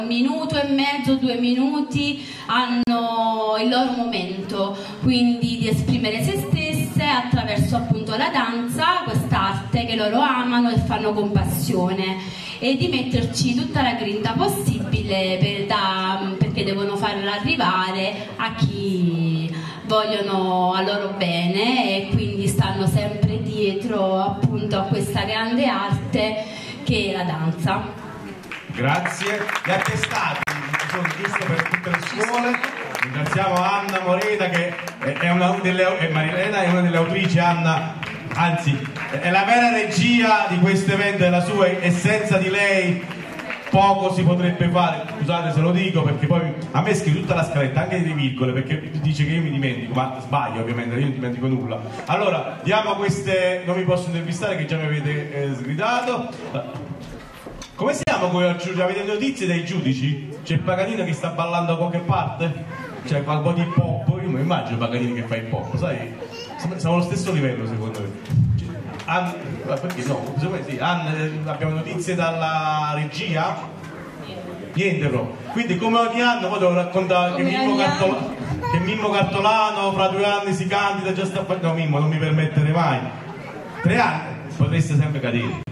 Un minuto e mezzo, 2 minuti hanno il loro momento, quindi di esprimere se stesse attraverso appunto la danza, quest'arte che loro amano e fanno con passione, e di metterci tutta la grinta possibile perché devono farla arrivare a chi vogliono a loro bene, e quindi stanno sempre dietro appunto a questa grande arte che è la danza. Grazie. Gli attestati sono giusto per tutte le scuole. Ringraziamo Anna Morena che è una delle, Marilena è una delle autrici. Anna, anzi, è la vera regia di questo evento, è la sua, e senza di lei poco si potrebbe fare. Scusate se lo dico, perché poi a me scrive tutta la scaletta, anche delle virgole, perché dice che io mi dimentico, ma sbaglio ovviamente, io non dimentico nulla. Allora, diamo queste, non mi posso intervistare che già mi avete sgridato. Come siamo con il giudice? Avete notizie dai giudici? C'è il Paganino che sta ballando da qualche parte? Cioè fa un po' di hip hop? Io mi immagino Paganino che fa hip hop, sai? Siamo allo stesso livello secondo me. Perché no? Sì, abbiamo notizie dalla regia? Niente però. Quindi come ogni anno poi devo raccontare che Mimmo Cartolano fra 2 anni si candida, già sta facendo. No Mimmo, non mi permettere mai. 3 anni, potreste sempre cadere.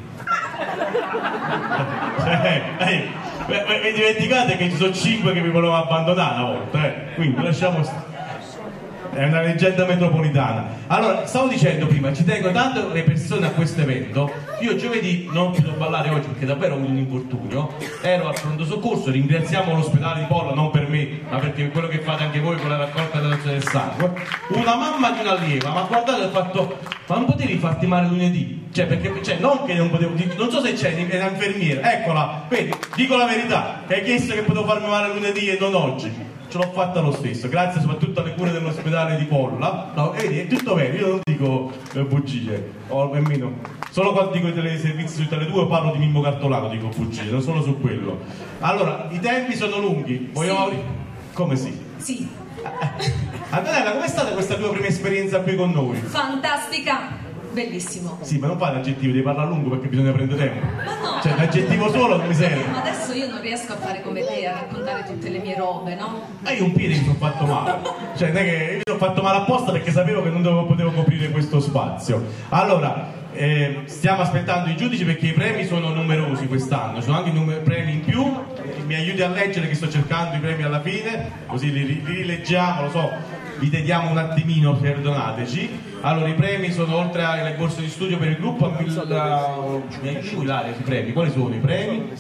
Vi dimenticate che ci sono 5 che vi volevano abbandonare una volta, quindi lasciamo stare. È una leggenda metropolitana. Allora, stavo dicendo prima, ci tengo tanto le persone a questo evento. Io giovedì non potevo ballare oggi perché davvero ho avuto un infortunio, ero al pronto soccorso. Ringraziamo l'ospedale di Polla, non per me, ma perché quello che fate anche voi con la raccolta della donazione del sangue. Una mamma di un'allieva, ma guardate, ho fatto, ma non potevi farti male lunedì? Cioè, perché, cioè, non che non potevo, non so se c'è, è un'infermiera, eccola, vedi, dico la verità, che hai chiesto che potevo farmi male lunedì e non oggi. Ce l'ho fatta lo stesso, grazie soprattutto alle cure dell'ospedale di Polla. No, vedi, è tutto vero, io non dico bugie, o almeno solo quando dico i teleservizi su Tele 2 parlo di Mimmo Cartolano, dico bugie, non solo su quello. Allora, i tempi sono lunghi, vogliamo... Sì. Come sì? Sì. Antonella, com'è stata questa tua prima esperienza qui con noi? Fantastica, bellissimo. Sì, ma non fai l'aggettivo, devi parlare a lungo perché bisogna prendere tempo. Ma no. Cioè, l'aggettivo solo non mi serve. Ma adesso io non riesco a fare come te, a raccontare tutte le mie robe, no? Io un piede mi sono fatto male. Cioè, non è che io mi sono fatto male apposta perché sapevo che non potevo coprire questo spazio. Allora, stiamo aspettando i giudici perché i premi sono numerosi quest'anno, sono anche premi in più. Mi aiuti a leggere che sto cercando i premi alla fine, così li rileggiamo, lo so, vi tediamo un attimino, perdonateci. Allora, i premi sono, oltre alle borse di studio per il gruppo, mi aiuti Ilaria sui premi. Quali sono i premi?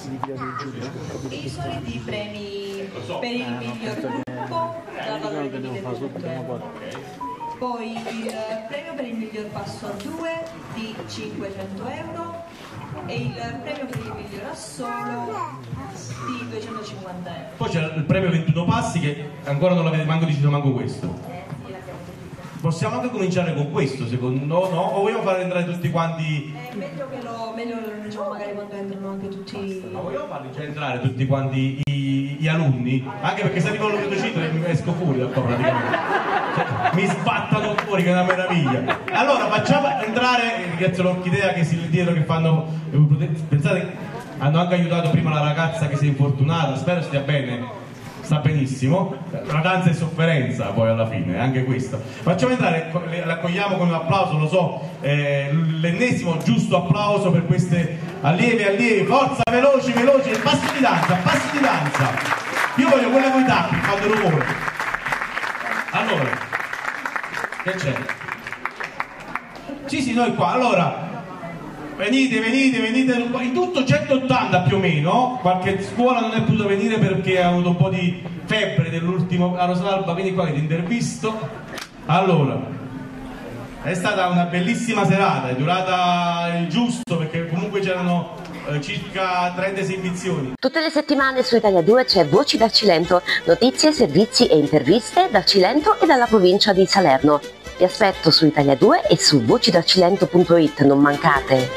I soliti premi per il miglior gruppo, da valore di 22 euro. Poi il premio per il miglior passo a 2 di 500 euro e il premio per il miglior assolo di 250 euro. Poi c'è il premio 21 passi che ancora non l'avete manco deciso, manco questo. Possiamo anche cominciare con questo, secondo no? O vogliamo far entrare tutti quanti? Meglio lo diciamo magari quando entrano anche tutti. Ma vogliamo farli già entrare tutti quanti gli alunni? Anche perché se arrivano il cito mi esco fuori da qua praticamente. Cioè, mi sbattano fuori, che è una meraviglia. Allora facciamo entrare, ringrazio l'Orchidea che si dietro che fanno. Pensate, hanno anche aiutato prima la ragazza che si è infortunata, spero stia bene. Sta benissimo, la danza è sofferenza poi alla fine, anche questo. Facciamo entrare, l'accogliamo con un applauso, lo so, l'ennesimo giusto applauso per queste allievi e allievi, forza, veloci, passo di danza. Io voglio quelle con i tappi, fanno rumore. Allora, che c'è? Sì, noi qua, allora... Venite, in tutto 180 più o meno, qualche scuola non è potuta venire perché ha avuto un po' di febbre dell'ultimo, a Rosalba, vieni qua che ti intervisto. Allora, è stata una bellissima serata, è durata il giusto perché comunque c'erano circa 30 esibizioni. Tutte le settimane su Italia 2 c'è Voci dal Cilento, notizie, servizi e interviste dal Cilento e dalla provincia di Salerno. Vi aspetto su Italia 2 e su vocidalcilento.it, non mancate!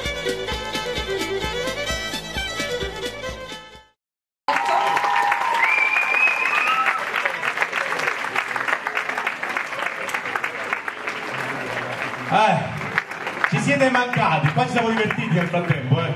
Ci siete mancati, qua ci siamo divertiti nel frattempo,